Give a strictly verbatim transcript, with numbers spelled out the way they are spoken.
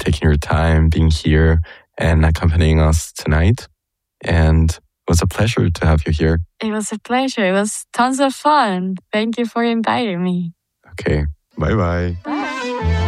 taking your time, being here, and accompanying us tonight. And it was a pleasure to have you here. It was a pleasure. It was tons of fun. Thank you for inviting me. Okay. Bye-bye. Bye.